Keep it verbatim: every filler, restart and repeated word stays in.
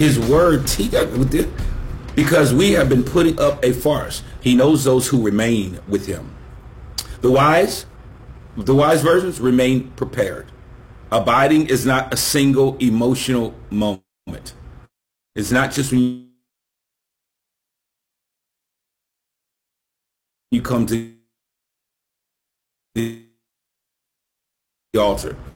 His word, he got, because we have been putting up a farce. He knows those who remain with him. The wise, the wise versions remain prepared. Abiding is not a single emotional moment. It's not just when you come to the altar.